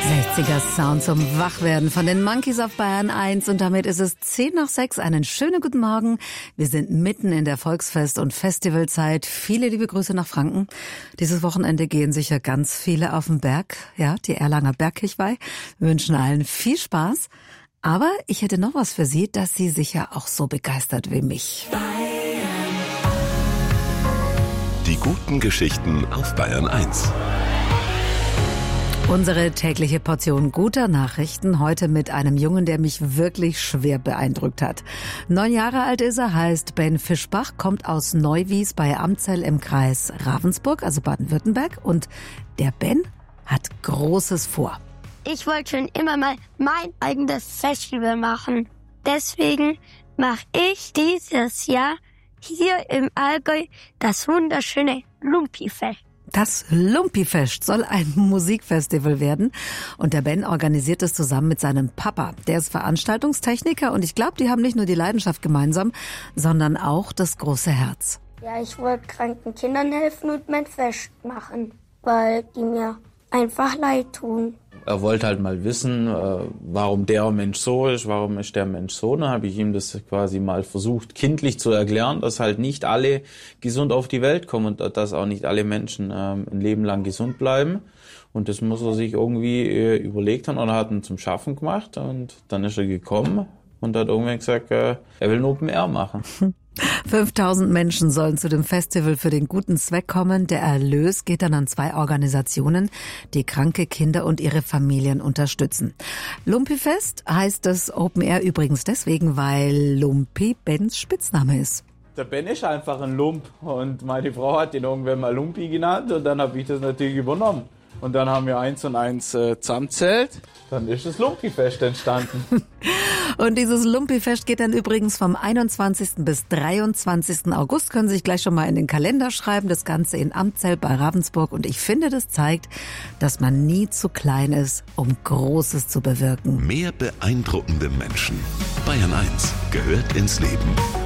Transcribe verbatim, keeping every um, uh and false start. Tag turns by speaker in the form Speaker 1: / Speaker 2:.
Speaker 1: sechziger Sound zum Wachwerden von den Monkeys auf Bayern eins und damit ist es zehn nach sechs. Einen schönen guten Morgen. Wir sind mitten in der Volksfest- und Festivalzeit. Viele liebe Grüße nach Franken. Dieses Wochenende gehen sicher ganz viele auf den Berg, ja, die Erlanger Bergkirchweih. Wir wünschen allen viel Spaß. Aber ich hätte noch was für Sie, das Sie sicher auch so begeistert wie mich.
Speaker 2: Die guten Geschichten auf Bayern eins.
Speaker 1: Unsere tägliche Portion guter Nachrichten, heute mit einem Jungen, der mich wirklich schwer beeindruckt hat. Neun Jahre alt ist er, heißt Ben Fischbach, kommt aus Neuwies bei Amzell im Kreis Ravensburg, also Baden-Württemberg. Und der Ben hat Großes vor.
Speaker 3: Ich wollte schon immer mal mein eigenes Festival machen. Deswegen mache ich dieses Jahr hier im Allgäu das wunderschöne Lumpi-Fest.
Speaker 1: Das Lumpi-Fest soll ein Musikfestival werden und der Ben organisiert es zusammen mit seinem Papa. Der ist Veranstaltungstechniker und ich glaube, die haben nicht nur die Leidenschaft gemeinsam, sondern auch das große Herz.
Speaker 3: Ja, ich wollte kranken Kindern helfen und mein Fest machen, weil die mir einfach leid tun.
Speaker 4: Er wollte halt mal wissen, warum der Mensch so ist, warum ist der Mensch so. Dann habe ich ihm das quasi mal versucht, kindlich zu erklären, dass halt nicht alle gesund auf die Welt kommen und dass auch nicht alle Menschen ein Leben lang gesund bleiben. Und das muss er sich irgendwie überlegt haben oder hat ihn zum Schaffen gemacht. Und dann ist er gekommen und hat irgendwann gesagt, er will ein Open Air machen.
Speaker 1: fünftausend Menschen sollen zu dem Festival für den guten Zweck kommen. Der Erlös geht dann an zwei Organisationen, die kranke Kinder und ihre Familien unterstützen. Lumpi-Fest heißt das Open Air übrigens deswegen, weil Lumpi Bens Spitzname ist.
Speaker 4: Der Ben ist einfach ein Lump und meine Frau hat ihn irgendwann mal Lumpi genannt und dann habe ich das natürlich übernommen. Und dann haben wir eins und eins äh, zusammenzählt, dann ist das Lumpi-Fest entstanden.
Speaker 1: Und dieses Lumpi-Fest geht dann übrigens vom einundzwanzigsten bis dreiundzwanzigsten August. Können Sie sich gleich schon mal in den Kalender schreiben. Das Ganze in Amzell bei Ravensburg. Und ich finde, das zeigt, dass man nie zu klein ist, um Großes zu bewirken.
Speaker 2: Mehr beeindruckende Menschen. Bayern eins gehört ins Leben.